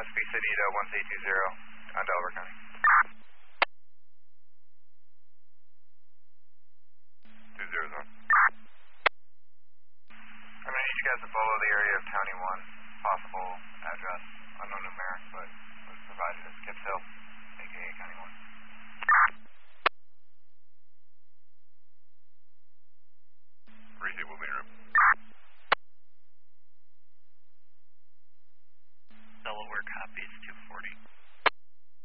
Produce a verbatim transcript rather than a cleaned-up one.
S P City to one C two zero on Delaware County. Two zeros on. I'm going to need you guys to follow the area of County one. Possible address, unknown numeric, but was provided as Gibbs Hill, aka County one. Receive will be in room.